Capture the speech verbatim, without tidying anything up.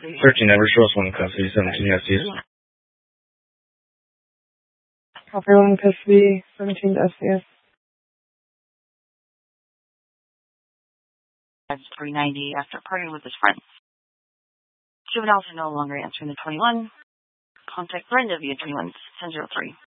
Searching never shows one in custody. seventeen S D. Everyone in custody, seventeen S D S. That's three ninety after partying with his friends. Juveniles are no longer answering the twenty-one. Contact Brenda via twenty-one seven zero three.